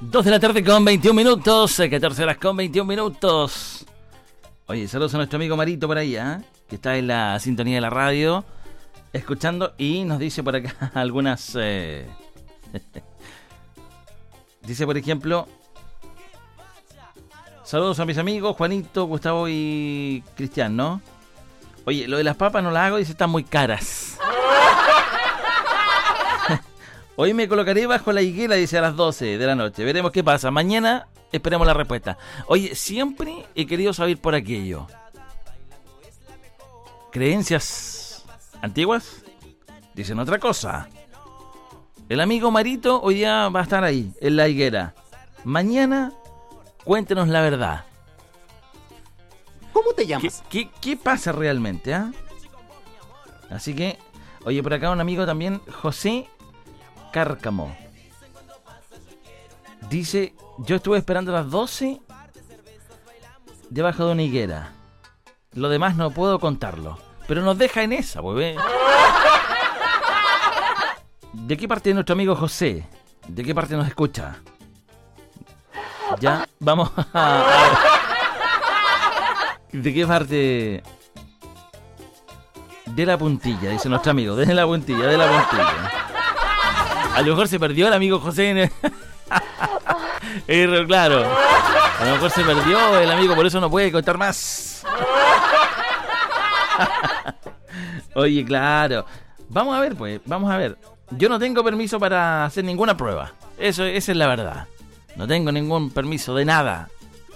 2 de la tarde con 21 minutos, 14 horas con 21 minutos. Oye, saludos a nuestro amigo Marito por ahí, que está en la sintonía de la radio, escuchando, y nos dice por acá algunas... Dice, por ejemplo, saludos a mis amigos Juanito, Gustavo y Cristian, ¿no? Oye, lo de las papas no las hago, dice, están muy caras. Hoy me colocaré bajo la higuera, dice, a las 12 de la noche. Veremos qué pasa. Mañana esperemos la respuesta. Oye, siempre he querido saber por aquello. ¿Creencias antiguas? Dicen otra cosa. El amigo Marito hoy día va a estar ahí, en la higuera. Mañana, cuéntenos la verdad. ¿Cómo te llamas? ¿Qué pasa realmente, Así que, oye, por acá un amigo también, José Cárcamo. Dice, yo estuve esperando a las 12 debajo de una higuera. Lo demás no puedo contarlo. Pero nos deja en esa, pues. ¿De qué parte de nuestro amigo José? ¿De qué parte nos escucha? Ya, vamos a ver. ¿De qué parte? De la puntilla, dice nuestro amigo. De la puntilla. A lo mejor se perdió el amigo José. Claro. A lo mejor se perdió el amigo, por eso no puede contar más. Oye, claro. Vamos a ver, pues. Vamos a ver. Yo no tengo permiso para hacer ninguna prueba. Esa es la verdad. No tengo ningún permiso de nada.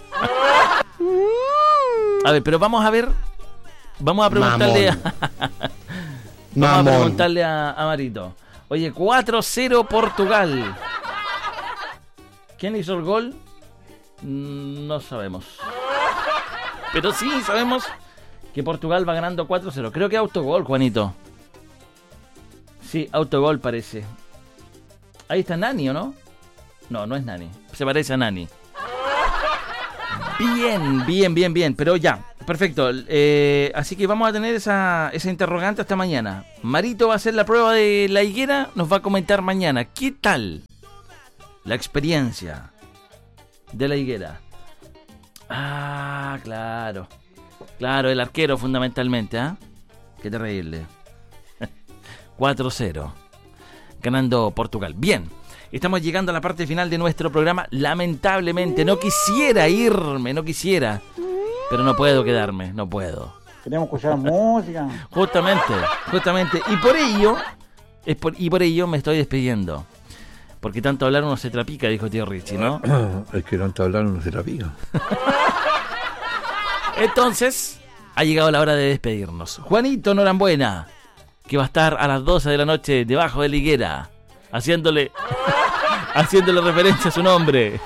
A ver, pero vamos a ver. Vamos a preguntarle vamos a preguntarle a Marito. Oye, 4-0 Portugal. ¿Quién hizo el gol? No sabemos. Pero sí sabemos que Portugal va ganando 4-0. Creo que autogol, Juanito. Sí, autogol parece. Ahí está Nani, ¿o no? No, no es Nani. Se parece a Nani. Bien. Pero ya, perfecto. Así que vamos a tener esa interrogante hasta mañana. Marito va a hacer la prueba de la higuera. Nos va a comentar mañana. ¿Qué tal la experiencia de la higuera? Ah, claro. Claro, el arquero fundamentalmente, Qué terrible. 4-0. Ganando Portugal. Bien. Estamos llegando a la parte final de nuestro programa. Lamentablemente, no quisiera irme, pero no puedo quedarme, no puedo. Queremos escuchar música. Justamente. Y por ello me estoy despidiendo. Porque tanto hablar uno se trapica, dijo tío Richie, ¿no? Es que tanto hablar uno se trapica. Entonces, ha llegado la hora de despedirnos. Juanito Norambuena, que va a estar a las 12 de la noche debajo de la higuera, haciéndole referencia a su nombre.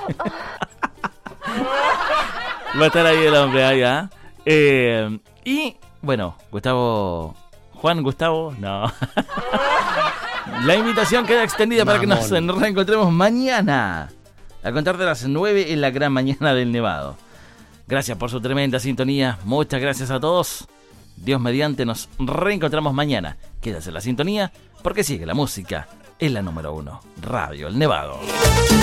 Va a estar ahí el hombre, allá. Y, bueno, Gustavo, no. La invitación queda extendida para que nos reencontremos mañana, a contar de las 9 en la gran mañana del Nevado. Gracias por su tremenda sintonía. Muchas gracias a todos. Dios mediante, nos reencontramos mañana. Quédase en la sintonía, porque sigue la música. Es la número 1, Radio El Nevado.